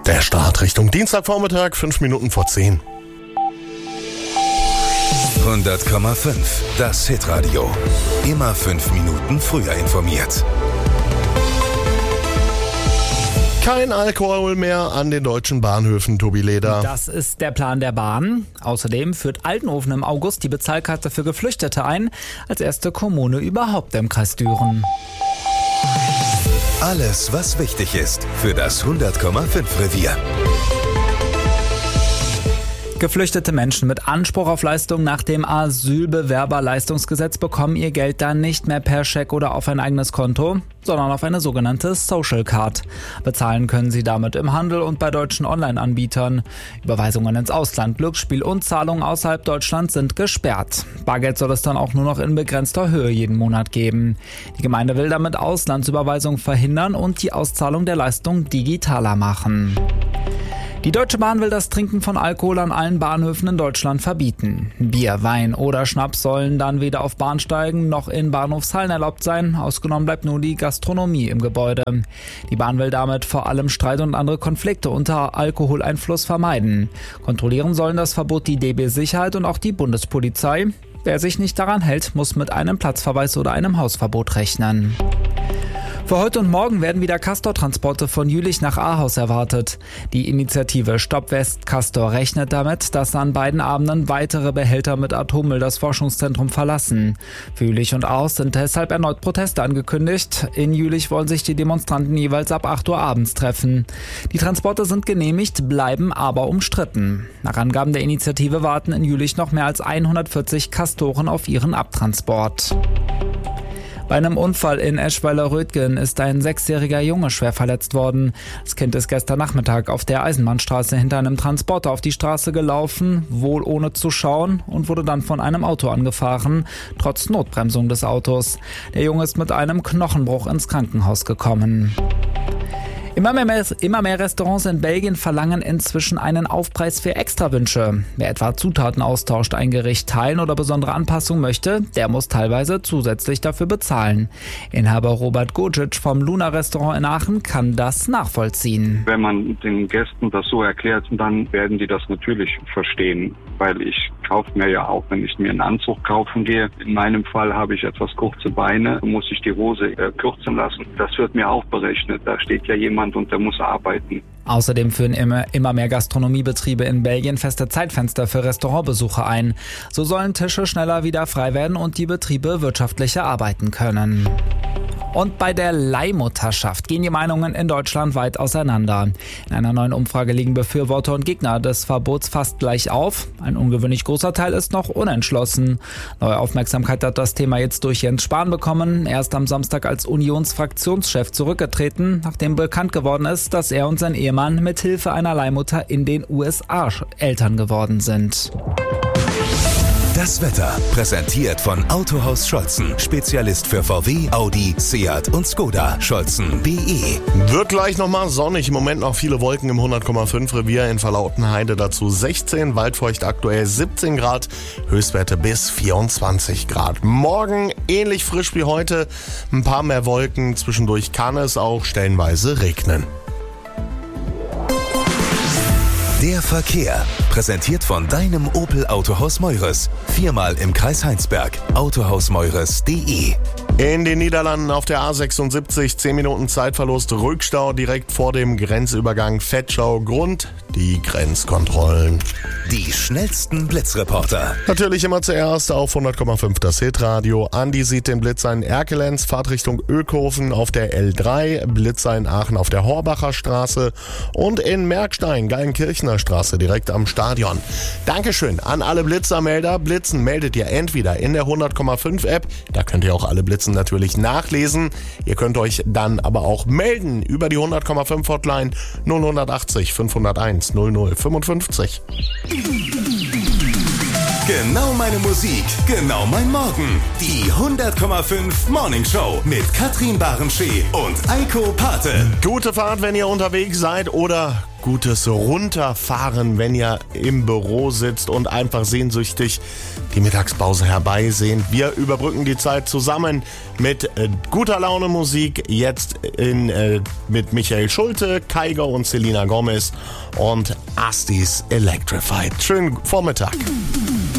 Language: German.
Der Start Richtung Dienstagvormittag, 5 Minuten vor 10. 100,5, das Hitradio. Immer 5 Minuten früher informiert. Kein Alkohol mehr an den deutschen Bahnhöfen, Tobi Leder. Das ist der Plan der Bahn. Außerdem führt Altenhofen im August die Bezahlkarte für Geflüchtete ein, als erste Kommune überhaupt im Kreis Düren. Alles, was wichtig ist für das 100,5 Revier. Geflüchtete Menschen mit Anspruch auf Leistung nach dem Asylbewerberleistungsgesetz bekommen ihr Geld dann nicht mehr per Scheck oder auf ein eigenes Konto, sondern auf eine sogenannte Social Card. Bezahlen können sie damit im Handel und bei deutschen Online-Anbietern. Überweisungen ins Ausland, Glücksspiel und Zahlungen außerhalb Deutschlands sind gesperrt. Bargeld soll es dann auch nur noch in begrenzter Höhe jeden Monat geben. Die Gemeinde will damit Auslandsüberweisungen verhindern und die Auszahlung der Leistung digitaler machen. Die Deutsche Bahn will das Trinken von Alkohol an allen Bahnhöfen in Deutschland verbieten. Bier, Wein oder Schnaps sollen dann weder auf Bahnsteigen noch in Bahnhofshallen erlaubt sein. Ausgenommen bleibt nur die Gastronomie im Gebäude. Die Bahn will damit vor allem Streit und andere Konflikte unter Alkoholeinfluss vermeiden. Kontrollieren sollen das Verbot die DB Sicherheit und auch die Bundespolizei. Wer sich nicht daran hält, muss mit einem Platzverweis oder einem Hausverbot rechnen. Für heute und morgen werden wieder Castor-Transporte von Jülich nach Ahaus erwartet. Die Initiative Stopp West Castor rechnet damit, dass an beiden Abenden weitere Behälter mit Atommüll das Forschungszentrum verlassen. Für Jülich und Ahaus sind deshalb erneut Proteste angekündigt. In Jülich wollen sich die Demonstranten jeweils ab 8 Uhr abends treffen. Die Transporte sind genehmigt, bleiben aber umstritten. Nach Angaben der Initiative warten in Jülich noch mehr als 140 Castoren auf ihren Abtransport. Bei einem Unfall in Eschweiler-Rötgen ist ein 6-jähriger Junge schwer verletzt worden. Das Kind ist gestern Nachmittag auf der Eisenbahnstraße hinter einem Transporter auf die Straße gelaufen, wohl ohne zu schauen, und wurde dann von einem Auto angefahren, trotz Notbremsung des Autos. Der Junge ist mit einem Knochenbruch ins Krankenhaus gekommen. Immer mehr Restaurants in Belgien verlangen inzwischen einen Aufpreis für Extrawünsche. Wer etwa Zutaten austauscht, ein Gericht teilen oder besondere Anpassungen möchte, der muss teilweise zusätzlich dafür bezahlen. Inhaber Robert Gojic vom Luna Restaurant in Aachen kann das nachvollziehen. Wenn man den Gästen das so erklärt, dann werden die das natürlich verstehen, weil ich kaufe mir ja auch, wenn ich mir einen Anzug kaufen gehe. In meinem Fall habe ich etwas kurze Beine, muss ich die Hose kürzen lassen. Das wird mir auch berechnet. Da steht ja jemand und der muss arbeiten. Außerdem führen immer mehr Gastronomiebetriebe in Belgien feste Zeitfenster für Restaurantbesuche ein. So sollen Tische schneller wieder frei werden und die Betriebe wirtschaftlicher arbeiten können. Und bei der Leihmutterschaft gehen die Meinungen in Deutschland weit auseinander. In einer neuen Umfrage liegen Befürworter und Gegner des Verbots fast gleich auf. Ein ungewöhnlich großer Teil ist noch unentschlossen. Neue Aufmerksamkeit hat das Thema jetzt durch Jens Spahn bekommen. Er ist am Samstag als Unionsfraktionschef zurückgetreten, nachdem bekannt geworden ist, dass er und sein Ehemann mit Hilfe einer Leihmutter in den USA Eltern geworden sind. Das Wetter, präsentiert von Autohaus Scholzen. Spezialist für VW, Audi, Seat und Skoda. Scholzen.de. Wird gleich nochmal sonnig. Im Moment noch viele Wolken im 100,5 Revier in Verlautenheide. Dazu 16, waldfeucht aktuell 17 Grad, Höchstwerte bis 24 Grad. Morgen ähnlich frisch wie heute. Ein paar mehr Wolken. Zwischendurch kann es auch stellenweise regnen. Der Verkehr, präsentiert von deinem Opel Autohaus Meures. 4-mal im Kreis Heinsberg. Autohausmeures.de. In den Niederlanden auf der A76 10 Minuten Zeitverlust, Rückstau direkt vor dem Grenzübergang Vetschau. Grund die Grenzkontrollen. Die schnellsten Blitzreporter. Natürlich immer zuerst auf 100,5 das Hitradio. Andi sieht den Blitzer in Erkelenz, Fahrt Richtung Ökhofen auf der L3, Blitzer in Aachen auf der Horbacher Straße und in Merkstein, Gallenkirchener Straße direkt am Stadion. Dankeschön an alle Blitzermelder. Blitzen meldet ihr entweder in der 100,5 App, da könnt ihr auch alle Blitzen natürlich nachlesen. Ihr könnt euch dann aber auch melden über die 100,5 Hotline 0180 501 0055. Genau meine Musik, genau mein Morgen. Die 100,5 Morning Show mit Katrin Barenschee und Eiko Pate. Gute Fahrt, wenn ihr unterwegs seid oder gutes Runterfahren, wenn ihr im Büro sitzt und einfach sehnsüchtig die Mittagspause herbeisehnt. Wir überbrücken die Zeit zusammen mit guter Laune Musik, jetzt mit Michael Schulte, Kygo und Selena Gomez und Astis Electrified. Schönen Vormittag.